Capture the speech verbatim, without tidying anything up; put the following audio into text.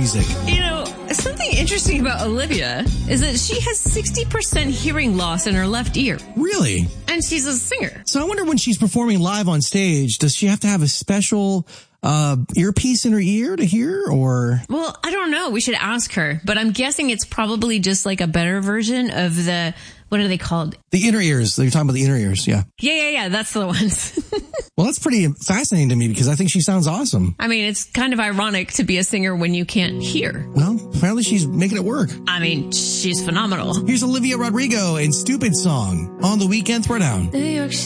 music. You know, something interesting about Olivia is that she has sixty percent hearing loss in her left ear. Really? And she's a singer. So I wonder when she's performing live on stage, does she have to have a special uh earpiece in her ear to hear, or? Well, I don't know. We should ask her. But I'm guessing it's probably just like a better version of the, what are they called? The inner ears. You're talking about the inner ears, yeah. Yeah, yeah, yeah. That's the ones. Well, that's pretty fascinating to me because I think she sounds awesome. I mean, it's kind of ironic to be a singer when you can't hear. Well, apparently she's making it work. I mean, she's phenomenal. Here's Olivia Rodrigo and Stupid Song on the Weekend Throwdown. New York